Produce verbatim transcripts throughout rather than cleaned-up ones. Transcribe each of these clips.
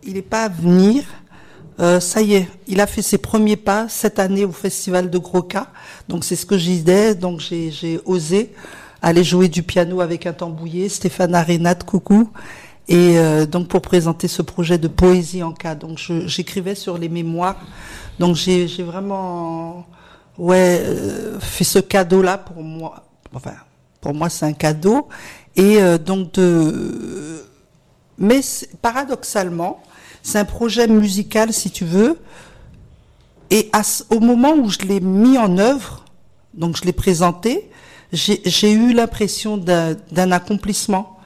il n'est pas à venir. Euh, ça y est, il a fait ses premiers pas cette année au Festival de Gros Cas. Donc c'est ce que j'y disais. Donc j'ai, j'ai osé aller jouer du piano avec un tambouillé, Stéphane Arénat, coucou. Et euh, donc pour présenter ce projet de poésie en cas. Donc je, j'écrivais sur les mémoires. Donc j'ai, j'ai vraiment ouais euh, fait ce cadeau-là pour moi. Enfin pour moi c'est un cadeau. Et euh, donc de mais paradoxalement c'est un projet musical, si tu veux, et à, au moment où je l'ai mis en œuvre, donc je l'ai présenté, j'ai, j'ai eu l'impression d'un, d'un accomplissement.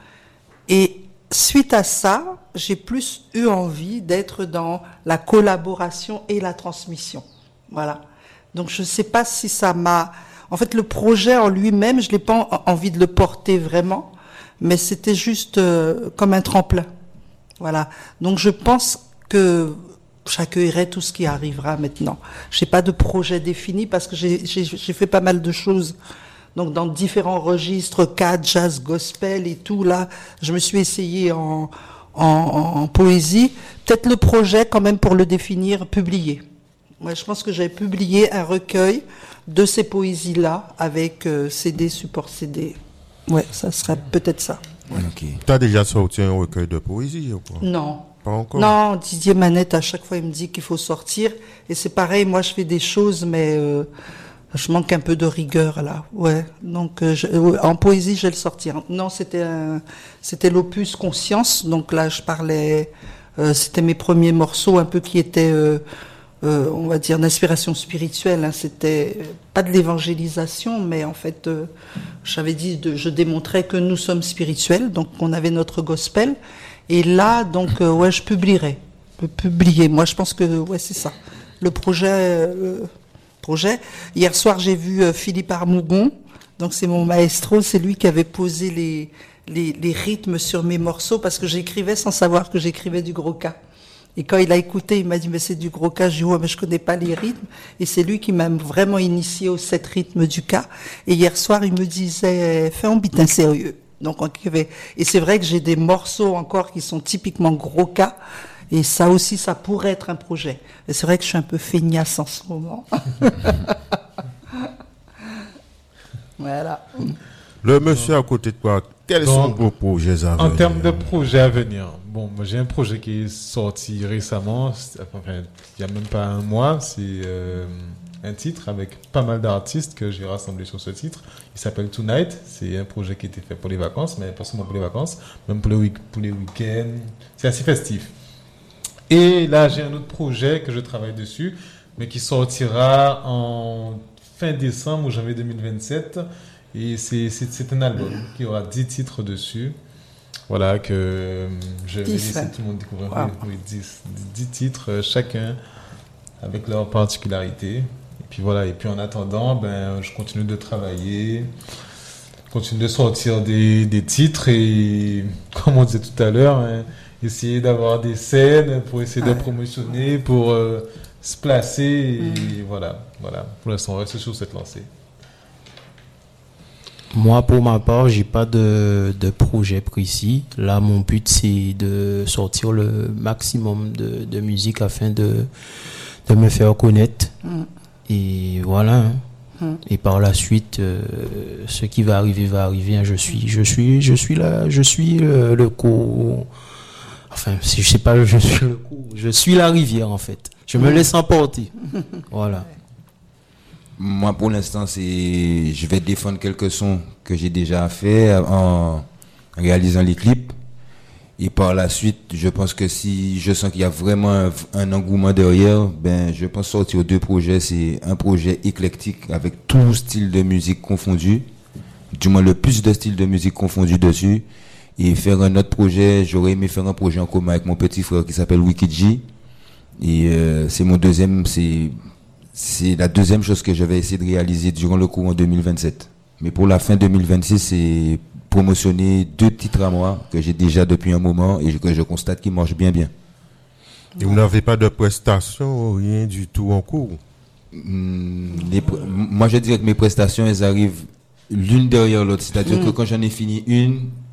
Et suite à ça, j'ai plus eu envie d'être dans la collaboration et la transmission. Voilà. Donc je ne sais pas si ça m'a... En fait, le projet en lui-même, je n'ai pas envie de le porter vraiment, mais c'était juste euh, comme un tremplin. Voilà. Donc je pense que j'accueillerai tout ce qui arrivera maintenant. J'ai pas de projet défini parce que j'ai, j'ai, j'ai fait pas mal de choses. Donc dans différents registres, K, jazz, gospel et tout là, je me suis essayée en, en, en poésie. Peut-être le projet quand même pour le définir, publié. Moi, je pense que j'ai publié un recueil de ces poésies-là avec euh, C D, support C D. Ouais, ça serait peut-être ça. Ouais. Okay. Tu as déjà sorti un recueil de poésie ou quoi? Non. Pas encore? Non, Didier Manette, à chaque fois, il me dit qu'il faut sortir. Et c'est pareil, moi, je fais des choses, mais euh, je manque un peu de rigueur, là. Ouais. Donc, euh, je, euh, en poésie, je vais le sortir. Non, c'était un, c'était l'opus Conscience. Donc là, je parlais... Euh, c'était mes premiers morceaux, un peu qui étaient... Euh, Euh, on va dire d'inspiration spirituelle, hein. C'était pas de l'évangélisation, mais en fait, euh, j'avais dit, de, je démontrais que nous sommes spirituels, donc on avait notre gospel, et là, donc, euh, ouais, je publierai, je peux publier. Moi, je pense que, ouais, c'est ça. Le projet, euh, projet. Hier soir, j'ai vu euh, Philippe Armougon, donc c'est mon maestro, c'est lui qui avait posé les, les, les rythmes sur mes morceaux, parce que j'écrivais sans savoir que j'écrivais du gros cas. Et quand il a écouté, il m'a dit, mais c'est du gros cas. Je dis, ouais, mais je connais pas les rythmes. Et c'est lui qui m'a vraiment initié aux sept rythmes du cas. Et hier soir, il me disait, fais un bitin sérieux. Donc, on écrivait. Et c'est vrai que j'ai des morceaux encore qui sont typiquement gros cas. Et ça aussi, ça pourrait être un projet. Et c'est vrai que je suis un peu feignasse en ce moment. Voilà. Le monsieur à côté de toi, quels Donc, sont vos projets à venir? En termes de projets à venir, bon, moi j'ai un projet qui est sorti récemment, enfin, il n'y a même pas un mois, c'est euh, un titre avec pas mal d'artistes que j'ai rassemblés sur ce titre. Il s'appelle Tonight, c'est un projet qui a été fait pour les vacances, mais pas seulement pour les vacances, même pour les, week- pour les week-ends, c'est assez festif. Et là j'ai un autre projet que je travaille dessus, mais qui sortira en fin décembre ou janvier deux mille vingt-sept. Et c'est, c'est, c'est un album qui aura dix titres dessus. Voilà, que je vais laisser tout le monde découvrir. Wow. Oui, dix titres, chacun avec leur particularité. Et puis voilà, et puis en attendant, ben, je continue de travailler, je continue de sortir des, des titres et, comme on disait tout à l'heure, hein, essayer d'avoir des scènes pour essayer ouais. de promotionner, pour euh, se placer. Et mm. voilà, voilà, pour l'instant, on reste sur cette lancée. Moi, pour ma part, j'ai pas de, de projet précis. Là, mon but, c'est de sortir le maximum de, de musique afin de, de me faire connaître. Mm. Et voilà. Hein. Mm. Et par la suite, euh, ce qui va arriver, va arriver. Hein. Je suis, je suis, je suis là, je suis le, le cours. Enfin, si je sais pas, je suis le cours. Je suis la rivière, en fait. Je me mm. laisse emporter. Voilà. Moi, pour l'instant, c'est, je vais défendre quelques sons que j'ai déjà fait en réalisant les clips. Et par la suite, je pense que si je sens qu'il y a vraiment un, un engouement derrière, ben, je pense sortir deux projets. C'est un projet éclectique avec tout style de musique confondu. Du moins, le plus de styles de musique confondus dessus. Et faire un autre projet, j'aurais aimé faire un projet en commun avec mon petit frère qui s'appelle Wicked G. Et euh, c'est mon deuxième, c'est, c'est la deuxième chose que je vais essayer de réaliser durant le cours en deux mille vingt-sept. Mais pour la fin deux mille vingt-six, c'est promotionner deux titres à moi que j'ai déjà depuis un moment et que je constate qu'ils marchent bien bien. Et vous n'avez pas de prestations, rien du tout en cours? Mmh, les, moi, je dirais que mes prestations, elles arrivent l'une derrière l'autre. C'est-à-dire mmh. que quand j'en ai fini une,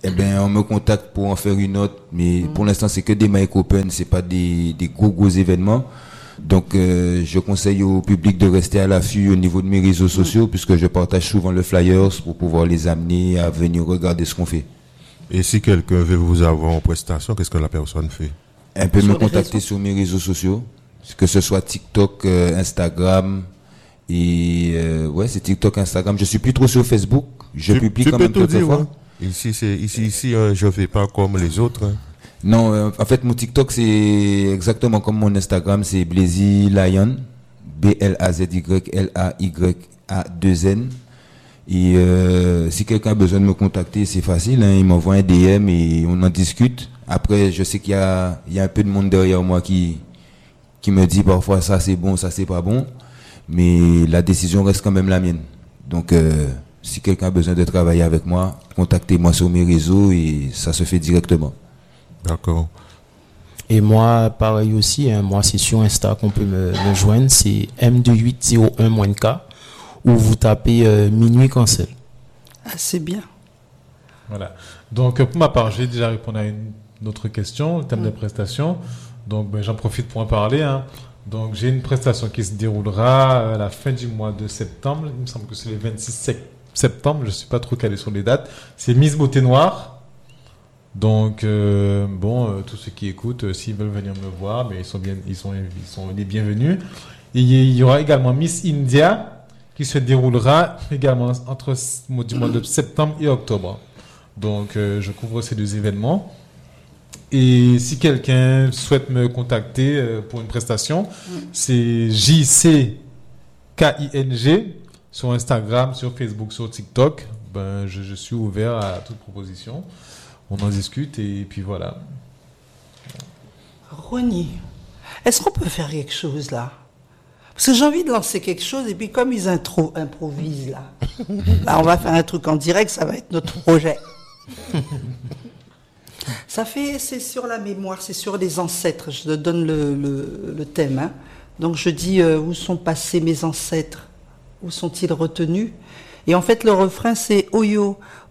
Eh ben, on me contacte pour en faire une autre, mais mmh. pour l'instant, c'est que des mic open, c'est pas des, des gros, gros événements. Donc, euh, je conseille au public de rester à l'affût au niveau de mes réseaux sociaux, mmh. puisque je partage souvent le flyers pour pouvoir les amener à venir regarder ce qu'on fait. Et si quelqu'un veut vous avoir en prestation, qu'est-ce que la personne fait? Elle peut sur me contacter sur mes réseaux sociaux, que ce soit TikTok, euh, Instagram, et euh, ouais, c'est TikTok, Instagram. Je suis plus trop sur Facebook. Je tu, publie tu quand peux même tout dire, quelquefois. Ouais. Ici, c'est, ici, ici, euh, je fais pas comme les autres. Hein. Non, euh, en fait, mon TikTok, c'est exactement comme mon Instagram, c'est Blazy Lion, B L A Z Y L A Y A deux N. Et euh, si quelqu'un a besoin de me contacter, c'est facile, hein, il m'envoie un D M et on en discute. Après, je sais qu'il y a, il y a un peu de monde derrière moi qui, qui me dit parfois ça c'est bon, ça c'est pas bon, mais la décision reste quand même la mienne. Donc, euh, si quelqu'un a besoin de travailler avec moi, contactez-moi sur mes réseaux et ça se fait directement. D'accord. Et moi, pareil aussi, hein, moi c'est sur Insta qu'on peut me, me joindre, c'est M deux huit zéro un K, où vous tapez euh, Minuit Cancel. Ah, c'est bien. Voilà. Donc, pour ma part, j'ai déjà répondu à une autre question, le thème mmh. des prestations. Donc, ben, j'en profite pour en parler. Hein. Donc, j'ai une prestation qui se déroulera à la fin du mois de septembre. Il me semble que c'est le vingt-six septembre. Je ne suis pas trop calé sur les dates. C'est Miss Beauté Noire. Donc, euh, bon, euh, tous ceux qui écoutent, euh, s'ils veulent venir me voir, mais ils sont bien, ils sont, ils sont les bienvenus. Et il y aura également Miss India qui se déroulera également entre du mois de septembre et octobre. Donc, euh, je couvre ces deux événements. Et si quelqu'un souhaite me contacter euh, pour une prestation, mm. c'est J C K I N G sur Instagram, sur Facebook, sur TikTok. Ben, je, je suis ouvert à toute proposition. On en discute et puis voilà. Ronnie, est-ce qu'on peut faire quelque chose là? Parce que j'ai envie de lancer quelque chose et puis comme ils intro- improvisent là, là, on va faire un truc en direct, ça va être notre projet. Ça fait, c'est sur la mémoire, c'est sur les ancêtres. Je te donne le, le, le thème. Hein. Donc je dis euh, où sont passés mes ancêtres? Où sont-ils retenus? Et en fait le refrain c'est Oyo,